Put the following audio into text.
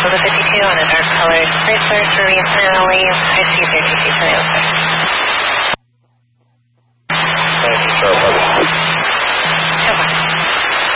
Delta 52 on a dark colored racer for regionally, high speed 32 for the 06. Thank you, Sharp.